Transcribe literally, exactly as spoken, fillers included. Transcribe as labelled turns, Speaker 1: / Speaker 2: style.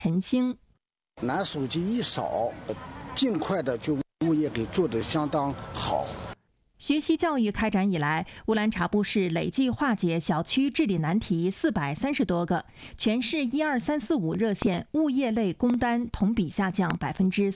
Speaker 1: 陈兴。
Speaker 2: 拿手机一扫，尽快的就物业给做得相当好。
Speaker 1: 学习教育开展以来，乌兰察布市累计化解小区治理难题四百三十多个，全市一二三四五热线物业类工单同比下降百分之